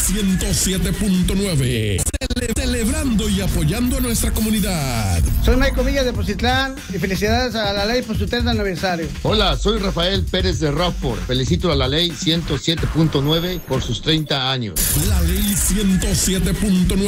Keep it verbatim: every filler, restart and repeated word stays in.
ciento siete punto nueve. Cele- celebrando y apoyando a nuestra comunidad. Soy Michael Villa de Poncitlán y felicidades a la ley por su treinta aniversario. Hola, soy Rafael Pérez de Rockford. Felicito a la ley ciento siete punto nueve por sus treinta años. La ley ciento siete punto nueve.